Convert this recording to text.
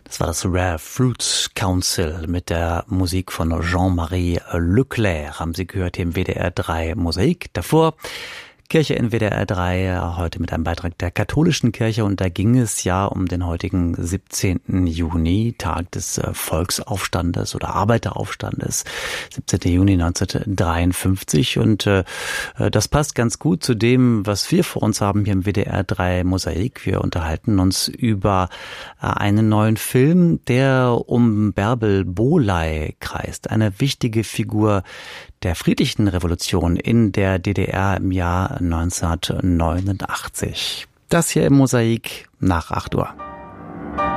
Das war das Rare Fruits Council mit der Musik von Jean-Marie Leclerc. Haben Sie gehört hier im WDR 3 Mosaik. Davor Kirche in WDR 3, heute mit einem Beitrag der katholischen Kirche. Und da ging es ja um den heutigen 17. Juni, Tag des Volksaufstandes oder Arbeiteraufstandes, 17. Juni 1953. Und das passt ganz gut zu dem, was wir vor uns haben hier im WDR 3 Mosaik. Wir unterhalten uns über einen neuen Film, der um Bärbel Bohley kreist, eine wichtige Figur der friedlichen Revolution in der DDR im Jahr 1989. Das hier im Mosaik nach 8 Uhr.